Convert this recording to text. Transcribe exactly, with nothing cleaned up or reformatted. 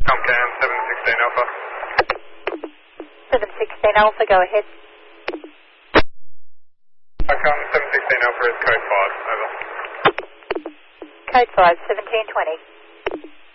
Comcam seven sixteen Alpha. seven sixteen Alpha, go ahead. Comcam seven sixteen Alpha is code five, over. Code five, seventeen twenty.